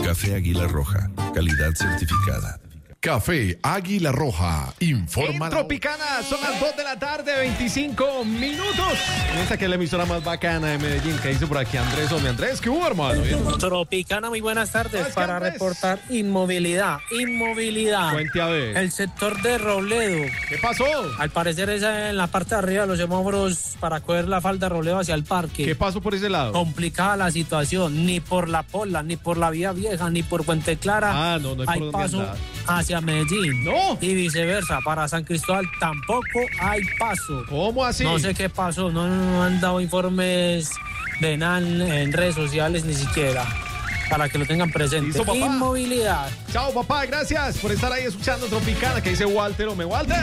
Café Águila Roja, calidad certificada. Café Águila Roja, informa. En Tropicana son las 2 de la tarde, 25 minutos. En esta que es la emisora más bacana de Medellín, que dice por aquí Andrés. Hombre, Andrés, ¿qué hubo, hermano? Tropicana, muy buenas tardes. Para Andrés? reportar inmovilidad. Cuente a ver. El sector de Robledo. ¿Qué pasó? Al parecer es en la parte de arriba de los semáforos para coger la falda de Robledo hacia el parque. ¿Qué pasó por ese lado? Complicada la situación, ni por La Pola, ni por la Vía Vieja, ni por Puente Clara. No hay hay por dónde paso andar. hacia Medellín. No. Y viceversa, para San Cristóbal tampoco hay paso. ¿Cómo así? No sé qué pasó, no han dado informes de nada en redes sociales ni siquiera. Para que lo tengan presente. ¿Listo, papá? Inmovilidad. Chao, papá, gracias por estar ahí escuchando Tropicana, que dice Walter. Walter.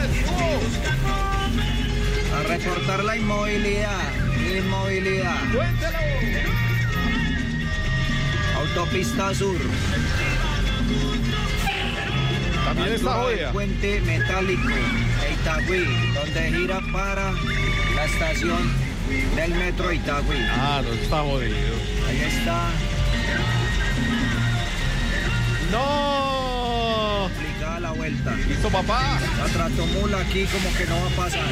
A reportar la inmovilidad. Cuéntelo. Autopista Sur. También está Altura del jodida. Puente Metálico de Itagüí, donde gira para la estación del metro Itagüí. No está jodido. Ahí está. ¡No! Complicada la vuelta. ¿Listo, papá? La tratomula aquí como que no va a pasar.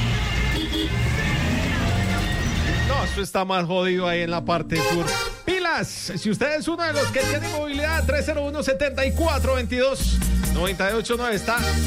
No, eso está más jodido ahí en la parte sur. ¡Pilas! Si usted es uno de los que tiene movilidad, 301-7422-989 está